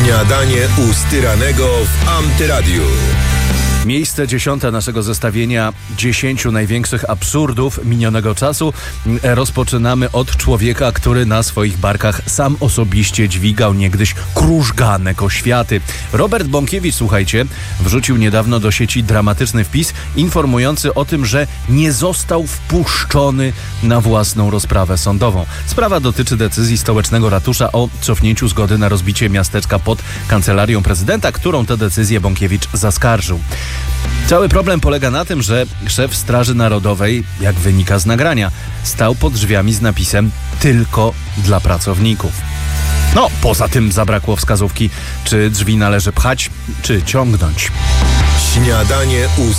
Śniadanie u Styranego w Antyradiu. Miejsce 10 naszego zestawienia 10 największych absurdów minionego czasu. Rozpoczynamy od człowieka, który na swoich barkach sam osobiście dźwigał niegdyś krużganek o światy. Robert Bąkiewicz, słuchajcie, wrzucił niedawno do sieci dramatyczny wpis informujący o tym, że nie został wpuszczony na własną rozprawę sądową. Sprawa dotyczy decyzji stołecznego ratusza o cofnięciu zgody na rozbicie miasteczka pod kancelarią prezydenta, którą tę decyzję Bąkiewicz zaskarżył. Cały problem polega na tym, że szef Straży Narodowej, jak wynika z nagrania, stał pod drzwiami z napisem „Tylko dla pracowników”. No, poza tym zabrakło wskazówki, czy drzwi należy pchać, czy ciągnąć. Śniadanie u